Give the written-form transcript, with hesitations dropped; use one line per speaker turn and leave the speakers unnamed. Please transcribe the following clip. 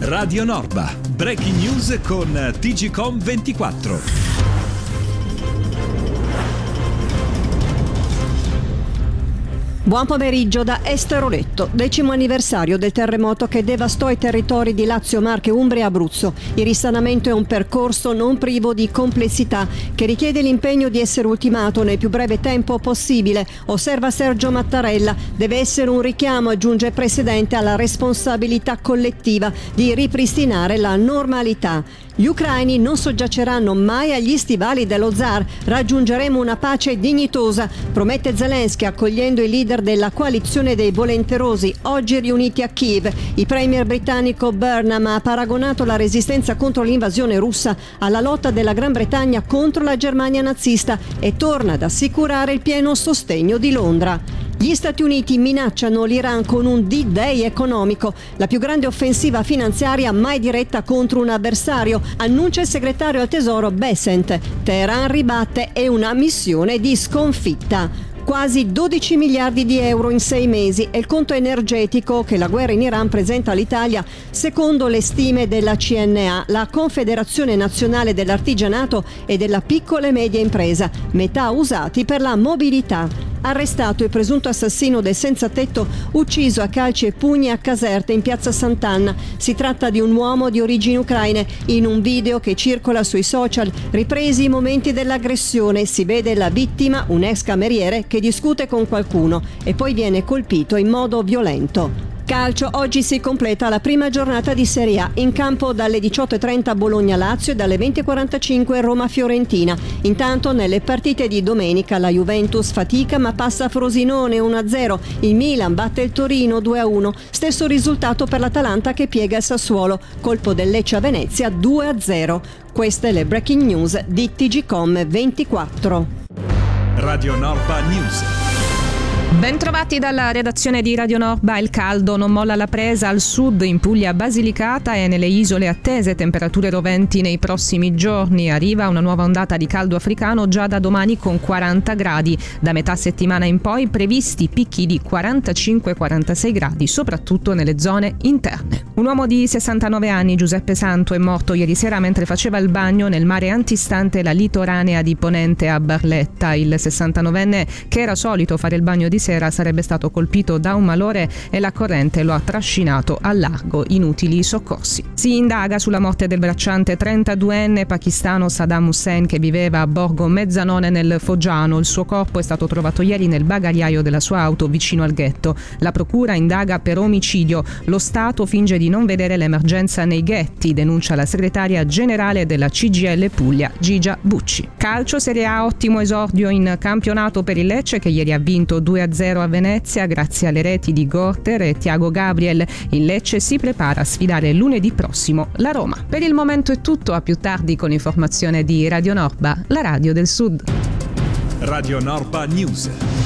Radio Norba, breaking news con TGcom 24.
Buon pomeriggio da Esteroletto, 10° anniversario del terremoto che devastò i territori di Lazio, Marche, Umbria e Abruzzo. Il risanamento è un percorso non privo di complessità che richiede l'impegno di essere ultimato nel più breve tempo possibile, osserva Sergio Mattarella. Deve essere un richiamo, aggiunge il Presidente, alla responsabilità collettiva di ripristinare la normalità. Gli ucraini non soggiaceranno mai agli stivali dello zar. Raggiungeremo una pace dignitosa, promette Zelensky, accogliendo i leader della coalizione dei volenterosi oggi riuniti a Kiev. Il premier britannico Burnham ha paragonato la resistenza contro l'invasione russa alla lotta della Gran Bretagna contro la Germania nazista e torna ad assicurare il pieno sostegno di Londra. Gli Stati Uniti minacciano l'Iran con un D-Day economico, la più grande offensiva finanziaria mai diretta contro un avversario, annuncia il segretario al Tesoro Bessent. Teheran ribatte, è una missione di sconfitta. Quasi 12 miliardi di euro in 6 mesi è il conto energetico che la guerra in Iran presenta all'Italia, secondo le stime della CNA, la Confederazione Nazionale dell'Artigianato e della Piccola e Media Impresa, metà usati per la mobilità. Arrestato il presunto assassino del senza tetto ucciso a calci e pugni a Caserta in piazza Sant'Anna. Si tratta di un uomo di origini ucraine. In un video che circola sui social, ripresi i momenti dell'aggressione, si vede la vittima, un ex cameriere, che discute con qualcuno e poi viene colpito in modo violento. Calcio, oggi si completa la prima giornata di Serie A. In campo dalle 18:30 Bologna-Lazio e dalle 20:45 Roma-Fiorentina. Intanto nelle partite di domenica la Juventus fatica ma passa a Frosinone 1-0. Il Milan batte il Torino 2-1. Stesso risultato per l'Atalanta che piega il Sassuolo. Colpo del Lecce a Venezia 2-0. Queste le breaking news di TGcom 24.
Radio Norba News.
Bentrovati dalla redazione di Radio Norba. Il caldo non molla la presa al sud, in Puglia Basilicata e nelle isole attese temperature roventi nei prossimi giorni. Arriva una nuova ondata di caldo africano già da domani con 40 gradi. Da metà settimana in poi previsti picchi di 45-46 gradi, soprattutto nelle zone interne. Un uomo di 69 anni, Giuseppe Santo, è morto ieri sera mentre faceva il bagno nel mare antistante la litoranea di Ponente a Barletta. Il 69enne, che era solito fare il bagno di sera, sarebbe stato colpito da un malore e la corrente lo ha trascinato al largo. Inutili soccorsi. Si indaga sulla morte del bracciante 32enne pakistano Saddam Hussein che viveva a Borgo Mezzanone nel Foggiano. Il suo corpo è stato trovato ieri nel bagagliaio della sua auto vicino al ghetto. La procura indaga per omicidio. Lo Stato finge di non vedere l'emergenza nei ghetti, denuncia la segretaria generale della CGIL Puglia, Gigia Bucci. Calcio, Serie A, ottimo esordio in campionato per il Lecce che ieri ha vinto 2-0 a Venezia grazie alle reti di Gorter e Thiago Gabriel. Il Lecce si prepara a sfidare lunedì prossimo la Roma. Per il momento è tutto, a più tardi con l'informazione di Radio Norba, la radio del Sud.
Radio Norba News.